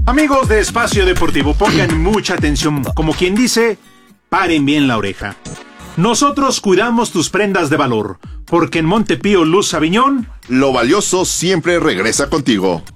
Amigos de Espacio Deportivo, pongan mucha atención. Como quien dice, paren bien la oreja. Nosotros cuidamos tus prendas de valor, porque en Montepío Luz Aviñón, lo valioso siempre regresa contigo.